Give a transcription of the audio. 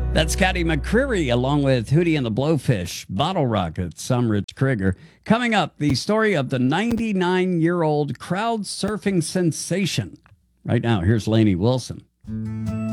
That's Scotty McCreery along with Hootie and the Blowfish, Bottle Rockets, I'm Rich Krieger. Coming up, the story of the 99-year-old crowd surfing sensation. Right now, here's Lainey Wilson.